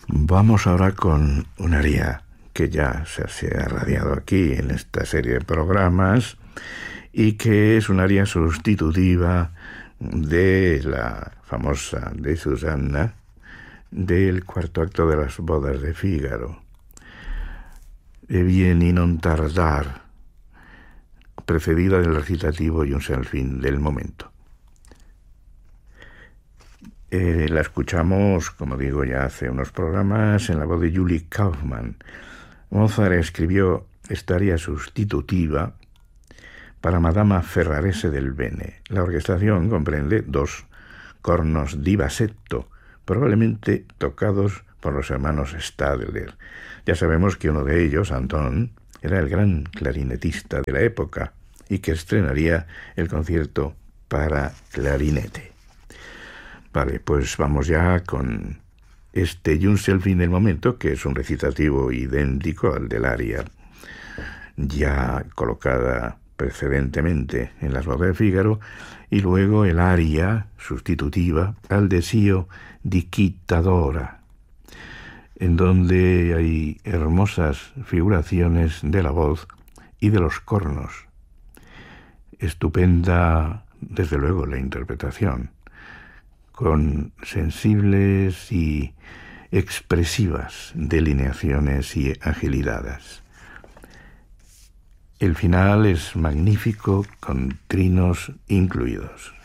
Vamos ahora con un aria que ya se ha radiado aquí en esta serie de programas y que es un aria sustitutiva de la famosa de Susanna del cuarto acto de las bodas de Fígaro. E vieni non tardar, precedida del recitativo y un fin del momento. La escuchamos, como digo, ya hace unos programas en la voz de Julie Kaufmann. Mozart escribió esta aria sustitutiva para Madama Ferrarese del Bene. La orquestación comprende 2 cornos di bassetto, probablemente tocados por los hermanos Stadler. Ya sabemos que uno de ellos, Anton, era el gran clarinetista de la época y que estrenaría el concierto para clarinete. Vale, pues vamos ya con este Giunse el fin del momento, que es un recitativo idéntico al del aria ya colocada precedentemente en las bodas de Fígaro, y luego el aria sustitutiva al desio di Quittadora, en donde hay hermosas figuraciones de la voz y de los cornos. Estupenda, desde luego, la interpretación, con sensibles y expresivas delineaciones y agilidades. El final es magnífico, con trinos incluidos.